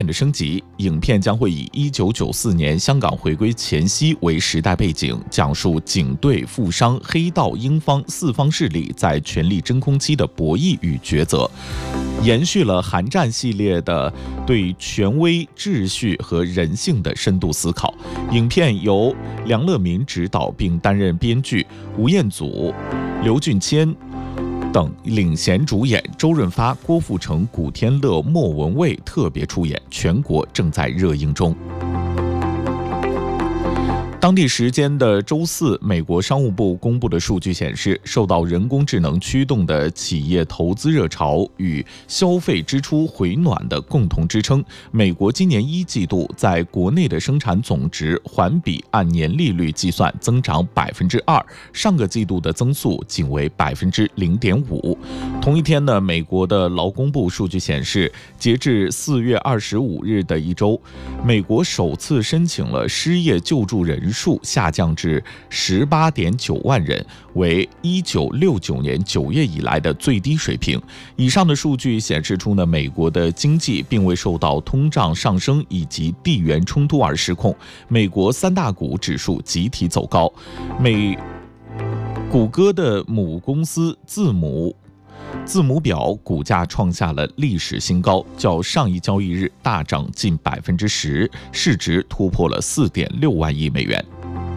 的升级，影片将会以1994年香港回归前夕为时代背景，讲述警队、富商、黑道、英方四方势力在权力真空期的博弈与抉择，延续了韩战系列的对权威、秩序和人性的深度思考。影片由梁乐民执导并担任编剧，吴彦祖、刘俊谦等领衔主演，周润发、郭富城、古天乐、莫文蔚特别出演，全国正在热映中。当地时间的周四，美国商务部公布的数据显示，受到人工智能驱动的企业投资热潮与消费支出回暖的共同支撑，美国今年1季度在国内的生产总值环比按年利率计算增长2%，上个季度的增速仅为0.5%。同一天呢，美国的劳工部数据显示，截至4月25日的一周，美国首次申请了失业救助人数下降至18.9万人，为1969年9月以来的最低水平。以上的数据显示出呢，美国的经济并未受到通胀上升以及地缘冲突而失控。美国3大股指数集体走高，谷歌的母公司字母表股价创下了历史新高，较上一交易日大涨近10%，市值突破了4.6万亿美元。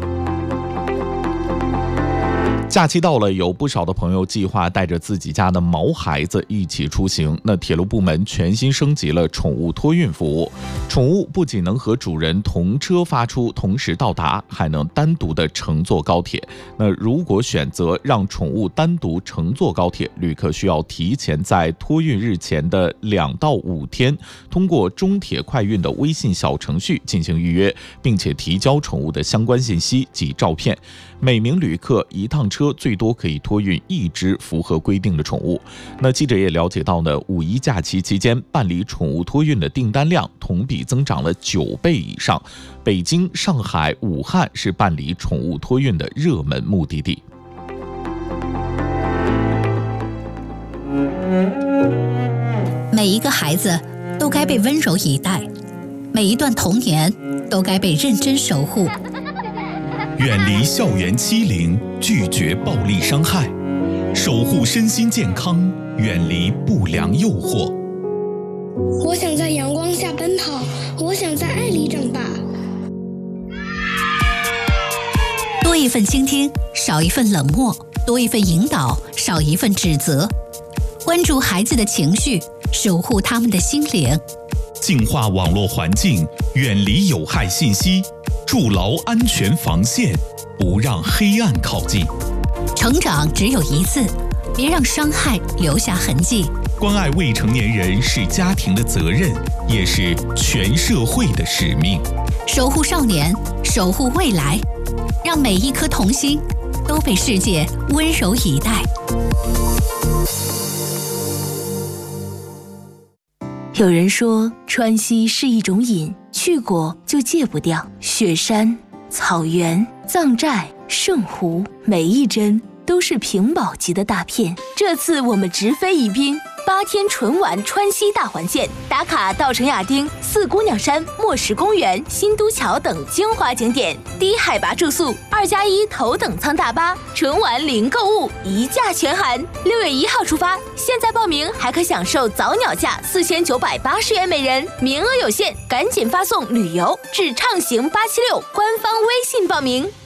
假期到了，有不少的朋友计划带着自己家的毛孩子一起出行。那铁路部门全新升级了宠物托运服务，宠物不仅能和主人同车发出，同时到达，还能单独的乘坐高铁。那如果选择让宠物单独乘坐高铁，旅客需要提前在托运日前的2到5天，通过中铁快运的微信小程序进行预约，并且提交宠物的相关信息及照片。每名旅客一趟车最多可以托运1只符合规定的宠物。那记者也了解到呢，5·1假期期间办理宠物托运的订单量同比增长了9倍以上。北京、上海、武汉是办理宠物托运的热门目的地。 每一个孩子都该被温柔以待，每一段童年都该被认真守护。 远离校园欺凌，拒绝暴力伤害，守护身心健康，远离不良诱惑。 我想在阳光下奔跑，我想在爱里长大。 多一份倾听，少一份冷漠；多一份引导，少一份指责。关注孩子的情绪，守护他们的心灵。 净化网络环境，远离有害信息，筑牢安全防线，不让黑暗靠近。 成长只有一次，别让伤害留下痕迹。 关爱未成年人是家庭的责任，也是全社会的使命。 守护少年，守护未来，让每一颗童心都被世界温柔以待。 有人说，川西是一种瘾，去过就戒不掉。雪山、草原、藏寨、圣湖，每一帧都是屏保级的大片。这次我们直飞宜宾，8天纯玩川西大环线，打卡稻城亚丁、四姑娘山、墨石公园、新都桥等精华景点，低海拔住宿，2+1头等舱大巴，纯玩零购物，一价全含。6月1号出发，现在报名还可享受早鸟价4980元每人，名额有限，赶紧发送旅游至畅行876官方微信报名。